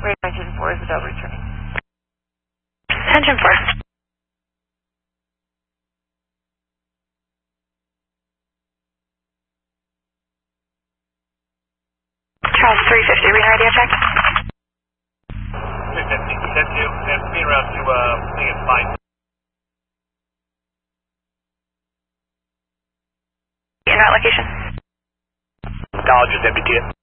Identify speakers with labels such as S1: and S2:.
S1: Engine 4 is the double returning.
S2: Engine 4. Charles 350, reading radio check.
S3: 350, send to, and speed around to, I think it's 5.
S2: In route location.
S3: Knowledge is MBT.